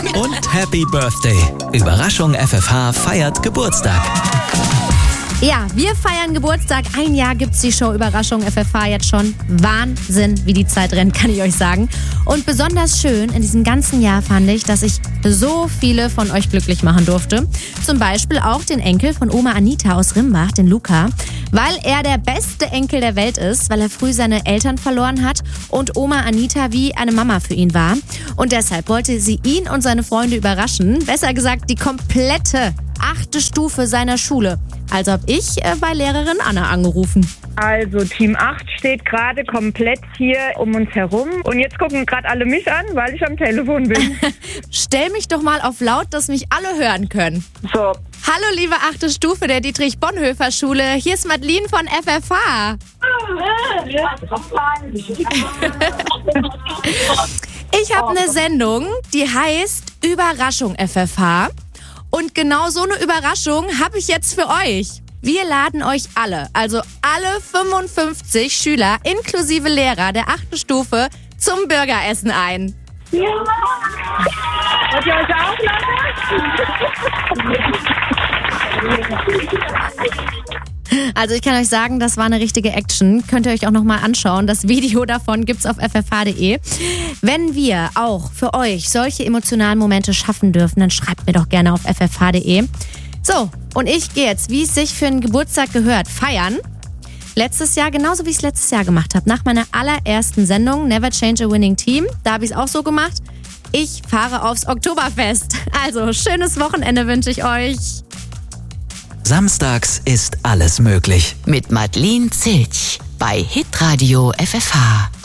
Und Happy Birthday. Überraschung FFH feiert Geburtstag. Ja, wir feiern Geburtstag. 1 Jahr gibt's die Show Überraschung FFH jetzt schon. Wahnsinn, wie die Zeit rennt, kann ich euch sagen. Und besonders schön in diesem ganzen Jahr fand ich, dass ich so viele von euch glücklich machen durfte. Zum Beispiel auch den Enkel von Oma Anita aus Rimbach, den Luca. Weil er der beste Enkel der Welt ist, weil er früh seine Eltern verloren hat und Oma Anita wie eine Mama für ihn war. Und deshalb wollte sie ihn und seine Freunde überraschen. Besser gesagt, die komplette 8. Stufe seiner Schule. Also habe ich bei Lehrerin Anna angerufen. Also Team 8 steht gerade komplett hier um uns herum. Und jetzt gucken gerade alle mich an, weil ich am Telefon bin. Stell mich doch mal auf laut, dass mich alle hören können. So. Hallo liebe 8. Stufe der Dietrich-Bonhoeffer-Schule. Hier ist Madeline von FFH. Ich habe eine Sendung, die heißt Überraschung FFH. Und genau so eine Überraschung habe ich jetzt für euch. Wir laden euch alle, also alle 55 Schüler inklusive Lehrer der 8. Stufe zum Burgeressen ein. Ja. Wollt ihr euch auch Also ich kann euch sagen, das war eine richtige Action. Könnt ihr euch auch nochmal anschauen. Das Video davon gibt's auf ffh.de. Wenn wir auch für euch solche emotionalen Momente schaffen dürfen, dann schreibt mir doch gerne auf ffh.de. So, und ich gehe jetzt, wie es sich für einen Geburtstag gehört, feiern. Letztes Jahr, genauso wie ich es letztes Jahr gemacht habe. Nach meiner allerersten Sendung, Never Change a Winning Team, da habe ich es auch so gemacht. Ich fahre aufs Oktoberfest. Also, schönes Wochenende wünsche ich euch. Samstags ist alles möglich. Mit Madeline Zilch bei Hitradio FFH.